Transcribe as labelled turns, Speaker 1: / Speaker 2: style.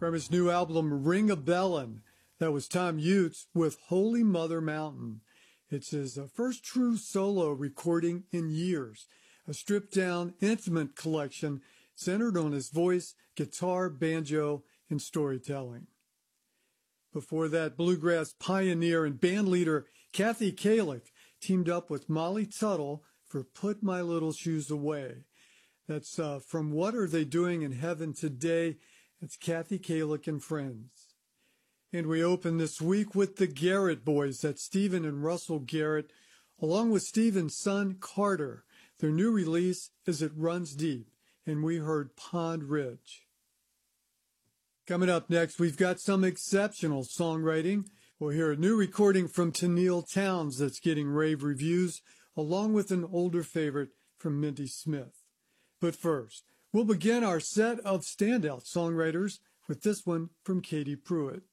Speaker 1: From his new album, Ring a Bellin', that was Tom Utes with Holy Mother Mountain. It's his first true solo recording in years, a stripped-down, intimate collection centered on his voice, guitar, banjo, and storytelling. Before that, bluegrass pioneer and bandleader Kathy Kalick teamed up with Molly Tuttle for Put My Little Shoes Away. That's from What Are They Doing in Heaven Today? It's Kathy Kalick and Friends. And we open this week with the Garrett Boys. That's Stephen and Russell Garrett, along with Stephen's son, Carter. Their new release is It Runs Deep, and we heard Pond Ridge. Coming up next, we've got some exceptional songwriting. We'll hear a new recording from Tennille Townes that's getting rave reviews, along with an older favorite from Mindy Smith. But first, we'll begin our set of standout songwriters with this one from Katie Pruitt.